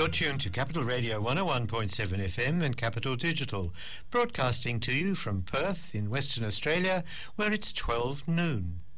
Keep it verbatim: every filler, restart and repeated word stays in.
You're tuned to Capital Radio one oh one point seven F M and Capital Digital, broadcasting to you from Perth in Western Australia, where it's twelve noon.